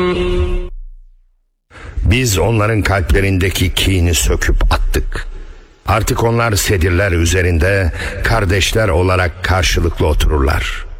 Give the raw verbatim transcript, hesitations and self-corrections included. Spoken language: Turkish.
Biz onların kalplerindeki kini söküp attık. Artık onlar sedirler üzerinde kardeşler olarak karşılıklı otururlar.